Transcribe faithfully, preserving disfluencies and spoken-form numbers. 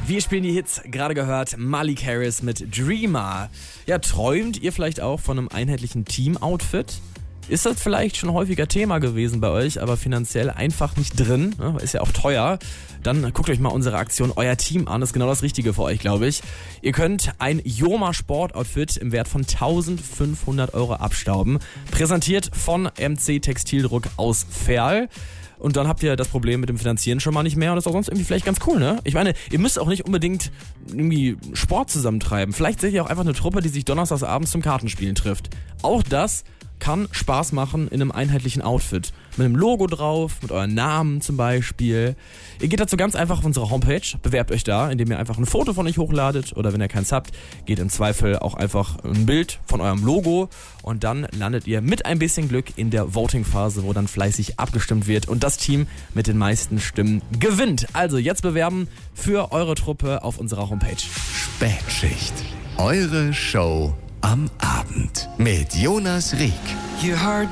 Wir spielen die Hits, gerade gehört, Malik Harris mit Dreamer. Ja, träumt ihr vielleicht auch von einem einheitlichen Team-Outfit? Ist das vielleicht schon häufiger Thema gewesen bei euch, aber finanziell einfach nicht drin? Ist ja auch teuer. Dann guckt euch mal unsere Aktion Euer Team an. Das ist genau das Richtige für euch, glaube ich. Ihr könnt ein Joma Sportoutfit im Wert von eintausendfünfhundert Euro abstauben. Präsentiert von M C Textildruck aus Verl. Und dann habt ihr das Problem mit dem Finanzieren schon mal nicht mehr und das ist auch sonst irgendwie vielleicht ganz cool, ne? Ich meine, ihr müsst auch nicht unbedingt irgendwie Sport zusammentreiben. Vielleicht seid ihr auch einfach eine Truppe, die sich donnerstags abends zum Kartenspielen trifft. Auch das kann Spaß machen in einem einheitlichen Outfit. Mit einem Logo drauf, mit euren Namen zum Beispiel. Ihr geht dazu ganz einfach auf unsere Homepage, bewerbt euch da, indem ihr einfach ein Foto von euch hochladet oder wenn ihr keins habt, geht im Zweifel auch einfach ein Bild von eurem Logo und dann landet ihr mit ein bisschen Glück in der Voting-Phase, wo dann fleißig abgestimmt wird und das Team mit den meisten Stimmen gewinnt. Also jetzt bewerben für eure Truppe auf unserer Homepage. Spätschicht. Eure Show am Abend mit Jonas Rieck.